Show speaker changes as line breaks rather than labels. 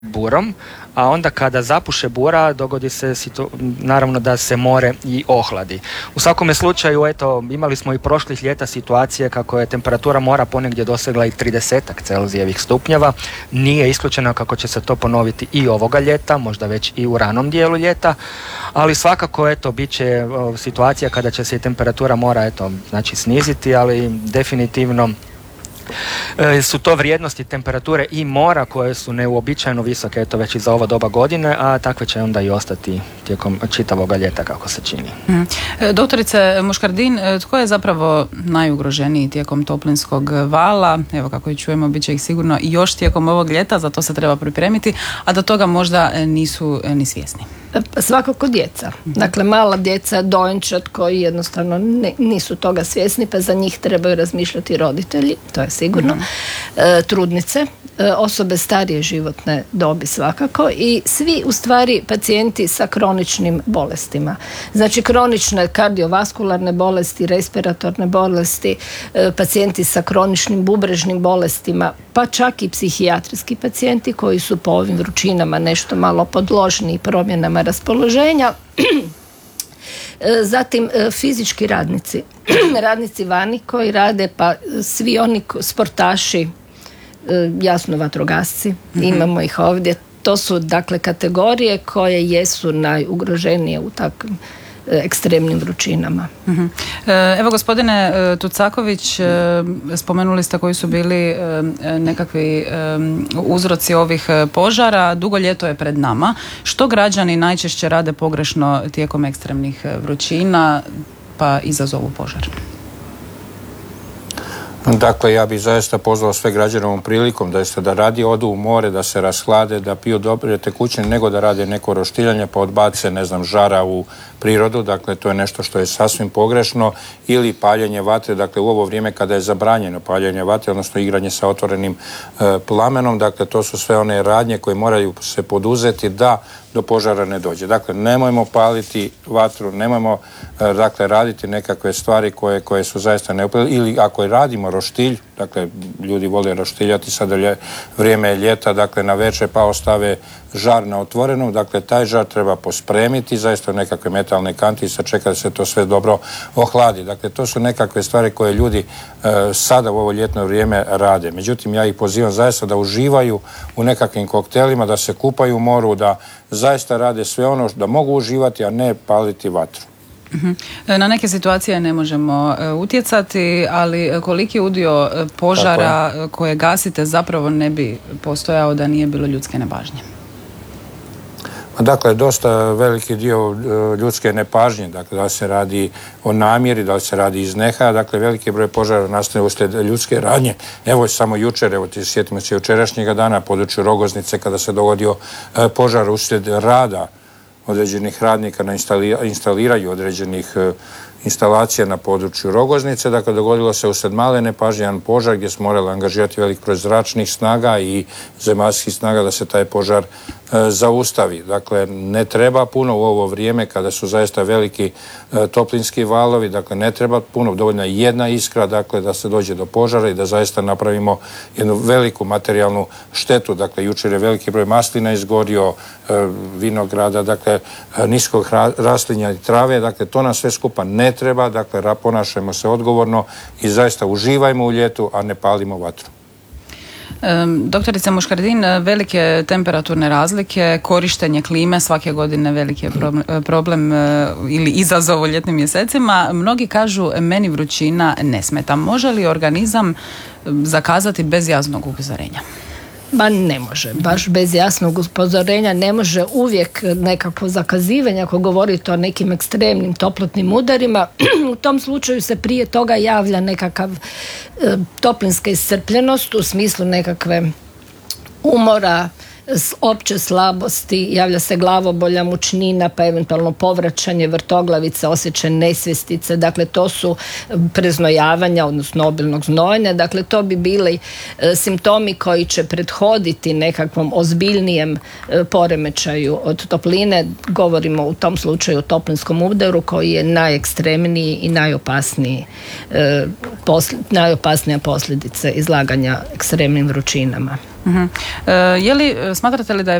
burom, a onda kada zapuše bura dogodi se naravno da se more i ohladi. U svakome slučaju, eto, imali smo i prošlih ljeta situacije kako je temperatura mora ponegdje dosegla i 30 Celzijevih stupnjeva. Nije isključeno kako će se to ponoviti i ovoga ljeta, možda već i u ranom dijelu ljeta, ali svakako, eto, bit će situacija kada će se i temperatura mora, eto, znači sniziti, ali definitivno su to vrijednosti temperature i mora koje su neuobičajeno visoke, eto, već i za ovo doba godine, a takve će onda i ostati tijekom čitavoga ljeta, kako se čini.
Doktorice Muškardin, tko je zapravo najugroženiji tijekom toplinskog vala? Evo, kako i čujemo, bit će ih sigurno i još tijekom ovog ljeta, za to se treba pripremiti, a da toga možda nisu ni svjesni.
Svakako djeca. Dakle, mala djeca, dojenčad koji jednostavno nisu toga svjesni, pa za njih trebaju razmišljati roditelji, to je sigurno. Trudnice, osobe starije životne dobi svakako i svi u stvari pacijenti sa kroničnim bolestima. Znači kronične kardiovaskularne bolesti, respiratorne bolesti, pacijenti sa kroničnim bubrežnim bolestima, pa čak i psihijatrijski pacijenti koji su po ovim vrućinama nešto malo podložniji promjenama raspoloženja. Zatim fizički radnici, radnici vani koji rade, pa svi oni sportaši, jasno vatrogasci, imamo ih ovdje. To su dakle kategorije koje jesu najugroženije u takvim ekstremnim vrućinama.
Evo, gospodine Tucaković, spomenuli ste koji su bili nekakvi uzroci ovih požara. Dugo ljeto je pred nama. Što građani najčešće rade pogrešno tijekom ekstremnih vrućina pa izazovu požar?
Dakle, ja bih zaista pozvao sve građane ovom prilikom da radi odu u more, da se rashlade, da piju dobre tekućine, nego da rade neko roštiljanje pa odbace, žara u prirodu. Dakle, to je nešto što je sasvim pogrešno. Ili paljenje vatre, dakle u ovo vrijeme kada je zabranjeno paljenje vatre, odnosno igranje sa otvorenim plamenom. Dakle, to su sve one radnje koje moraju se poduzeti da do požara ne dođe. Dakle, nemojmo paliti vatru, nemojmo raditi nekakve stvari koje su zaista neophodne. Ili ako radimo roštilj, dakle ljudi vole roštiljati, sada vrijeme je ljeta, dakle na večer pa ostave žar na otvorenom, dakle taj žar treba pospremiti, zaista nekakve metalne kanti i sačeka da se to sve dobro ohladi. Dakle, to su nekakve stvari koje ljudi sada u ovo ljetno vrijeme rade. Međutim, ja ih pozivam zaista da uživaju u nekakvim koktelima, da se kupaju u moru, da zaista rade sve ono da mogu uživati, a ne paliti vatru.
Na neke situacije ne možemo utjecati, ali koliki udio požara koje gasite zapravo ne bi postojao da nije bilo ljudske nepažnje?
Dakle, dosta veliki dio ljudske nepažnje, dakle da se radi o namjeri, da se radi iz nehaja, dakle veliki broj požara nastane uslijed ljudske radnje. Evo samo jučer, sjetimo se jučerašnjega dana na području Rogoznice kada se dogodio požar uslijed rada određenih radnika na instaliranju određenih instalacija na području Rogoznice. Dakle, dogodilo se usred male nepažnje jedan požar gdje smo morali angažirati velik broj zračnih snaga i zemaljskih snaga da se taj požar zaustavi. Dakle, ne treba puno u ovo vrijeme kada su zaista veliki toplinski valovi, dakle ne treba puno, dovoljna je jedna iskra, dakle da se dođe do požara i da zaista napravimo jednu veliku materijalnu štetu. Dakle, jučer je veliki broj maslina izgorio, vinograda, dakle niskog raslinja i trave, dakle to nam sve skupa ne treba, dakle ponašajmo se odgovorno i zaista uživajmo u ljetu, a ne palimo vatru.
Doktorice Muškardin, velike temperaturne razlike, korištenje klime svake godine veliki je problem ili izazov u ljetnim mjesecima. Mnogi kažu meni vrućina ne smeta. Može li organizam zakazati bez jasnog upozorenja?
Ba ne može, baš bez jasnog upozorenja ne može uvijek nekakvo zakazivanje ako govorite o nekim ekstremnim toplotnim udarima. U tom slučaju se prije toga javlja nekakav toplinska iscrpljenost u smislu nekakve umora, opće slabosti, javlja se glavobolja, mučnina, pa eventualno povraćanje vrtoglavice, osjećaj nesvjestice, dakle to su preznojavanja, odnosno obilnog znojenja, dakle to bi bili simptomi koji će prethoditi nekakvom ozbiljnijem poremećaju od topline. Govorimo u tom slučaju o toplinskom udaru koji je najekstremniji i najopasnija posljedica izlaganja ekstremnim vrućinama.
Je li, smatrate li da je